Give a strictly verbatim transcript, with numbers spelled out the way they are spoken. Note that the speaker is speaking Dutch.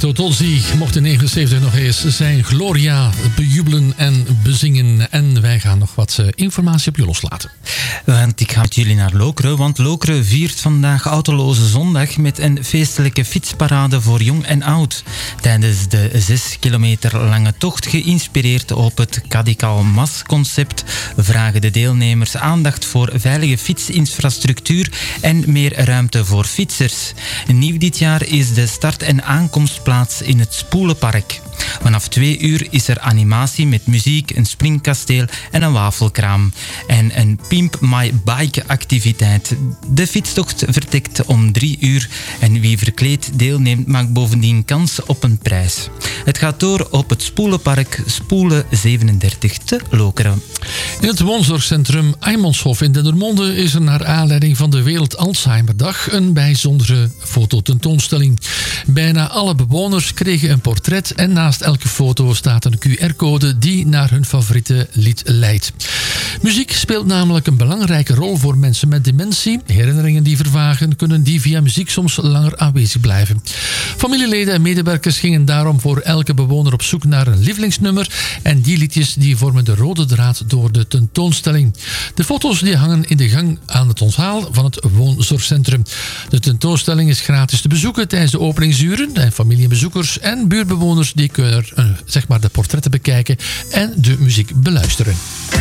Roberto Tozzi mocht in negenenzeventig nog eens zijn Gloria bejubelen en bezingen. En wij gaan nog wat informatie op je loslaten. Want ik ga met jullie naar Lokeren, want Lokeren viert vandaag Autoloze Zondag met een feestelijke fietsparade voor jong en oud. Tijdens de zes kilometer lange tocht, geïnspireerd op het Cadical Mas-concept, vragen de deelnemers aandacht voor veilige fietsinfrastructuur en meer ruimte voor fietsers. Nieuw dit jaar is de start- en aankomstplaats in het Spoelenpark. Vanaf twee uur is er animatie met muziek, een springkasteel en een wafelkraam. En een Pimp My Bike activiteit. De fietstocht vertrekt om drie uur en wie verkleed deelneemt maakt bovendien kans op een prijs. Het gaat door op het Spoelenpark Spoelen zevenendertig te Lokeren. In het woonzorgcentrum Aimonshof in Dendermonde is er naar aanleiding van de Wereld Alzheimerdag een bijzondere fototentoonstelling. Bijna alle bewoners kregen een portret en naast elke foto staat een Q R-code die naar hun favoriete lied leidt. Muziek speelt namelijk een belangrijke rol voor mensen met dementie. Herinneringen die vervagen, kunnen die via muziek soms langer aanwezig blijven. Familieleden en medewerkers gingen daarom voor elke bewoner op zoek naar een lievelingsnummer en die liedjes die vormen de rode draad door de tentoonstelling. De foto's die hangen in de gang aan het onthaal van het woonzorgcentrum. De tentoonstelling is gratis te bezoeken tijdens de openingsuren en familiebezoekers en buurtbewoners die kunnen uh, zeg maar de portretten bekijken en de muziek beluisteren.